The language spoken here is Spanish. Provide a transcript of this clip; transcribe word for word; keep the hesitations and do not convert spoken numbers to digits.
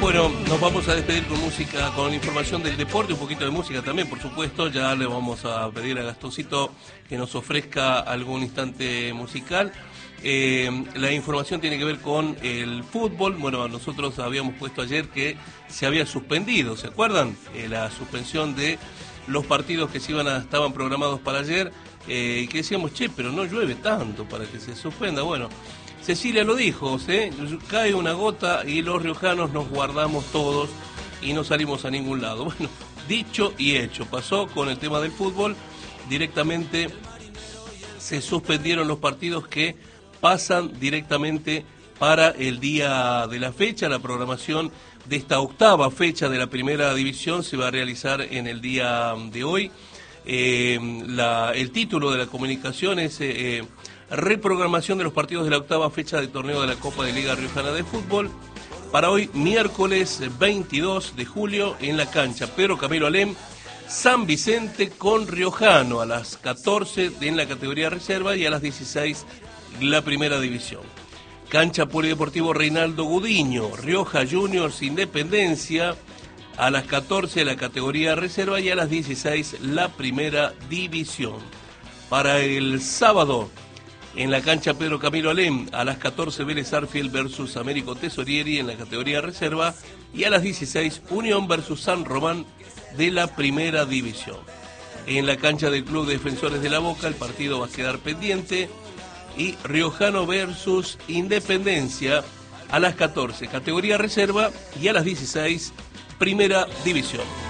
Bueno, nos vamos a despedir con música, con información del deporte, un poquito de música también, por supuesto. Ya le vamos a pedir a Gastoncito que nos ofrezca algún instante musical. Eh, la información tiene que ver con el fútbol. Bueno, nosotros habíamos puesto ayer que se había suspendido, ¿se acuerdan? Eh, la suspensión de los partidos que se iban a, estaban programados para ayer, eh, y que decíamos, che, pero no llueve tanto para que se suspenda. Bueno, Cecilia lo dijo, ¿sí? Cae una gota y los riojanos nos guardamos todos y no salimos a ningún lado. Bueno, dicho y hecho, pasó con el tema del fútbol, directamente se suspendieron los partidos que pasan directamente para el día de la fecha. La programación de esta octava fecha de la primera división se va a realizar en el día de hoy. Eh, la, el título de la comunicación es eh, reprogramación de los partidos de la octava fecha del torneo de la Copa de Liga Riojana de Fútbol para hoy, miércoles veintidós de julio, en la cancha Pedro Camilo Alem, San Vicente con Riojano, a las catorce en la categoría reserva y a las dieciséis la primera división. Cancha Polideportivo Reinaldo Gudiño, Rioja Juniors Independencia, a las catorce la categoría reserva y a las dieciséis la primera división. Para el sábado, en la cancha Pedro Camilo Alem, a las catorce Vélez Arfield versus Américo Tesorieri en la categoría reserva y a las dieciséis Unión versus San Román de la primera división. En la cancha del Club de Defensores de la Boca el partido va a quedar pendiente, y Riojano versus Independencia a las catorce categoría reserva y a las dieciséis primera división.